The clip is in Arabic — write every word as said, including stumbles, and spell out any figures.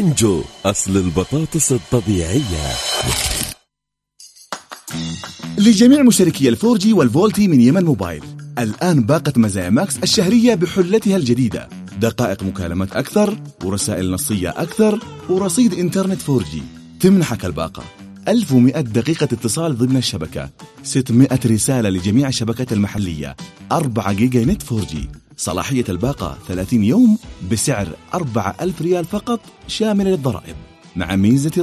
بونجو، أصل البطاطس الطبيعية. لجميع مشتركي الفور جي والفولتي من يمن موبايل، الآن باقة مزايا ماكس الشهرية بحلتها الجديدة، دقائق مكالمات أكثر ورسائل نصية أكثر ورصيد إنترنت فور جي. تمنحك الباقة ألف ومئة دقيقة اتصال ضمن الشبكة، ستمئة رسالة لجميع الشبكات المحلية، أربعة جيجا نت فور جي. صلاحية الباقة ثلاثين يوم بسعر أربعة آلاف ريال فقط شامل للضرائب، مع ميزة